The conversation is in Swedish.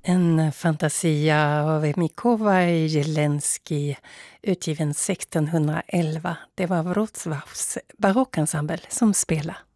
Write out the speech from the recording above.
En fantasia av Mikołaj Jelensky, utgiven 1611. Det var Wrocławs barockensemble som spelade.